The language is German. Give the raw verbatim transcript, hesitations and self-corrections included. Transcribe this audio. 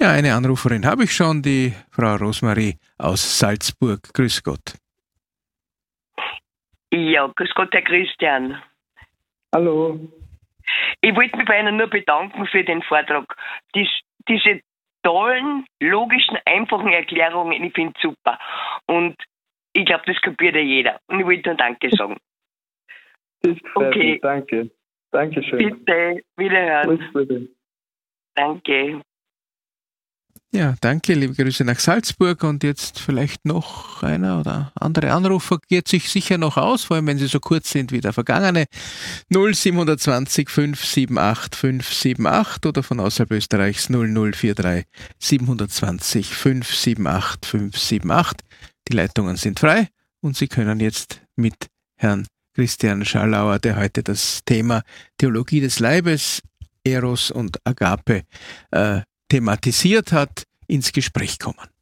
Ja, eine Anruferin habe ich schon, die Frau Rosmarie aus Salzburg. Grüß Gott. Ja, grüß Gott, Herr Christian. Hallo. Ich wollte mich bei Ihnen nur bedanken für den Vortrag. Dies, diese tollen, logischen, einfachen Erklärungen, ich finde es super. Und ich glaube, das kapiert ja jeder. Und ich wollte nur Danke sagen. Okay. Danke. Dankeschön. Bitte, wiederhören. Bitte. Danke. Ja, danke, liebe Grüße nach Salzburg. Und jetzt vielleicht noch einer oder andere Anrufer geht sich sicher noch aus, vor allem wenn sie so kurz sind wie der vergangene. null sieben zwei null fünf sieben acht fünf sieben acht oder von außerhalb Österreichs null null vier drei sieben zwei null fünf sieben acht fünf sieben acht. Die Leitungen sind frei und Sie können jetzt mit Herrn Christian Schallauer, der heute das Thema Theologie des Leibes, Eros und Agape äh, thematisiert hat, ins Gespräch kommen.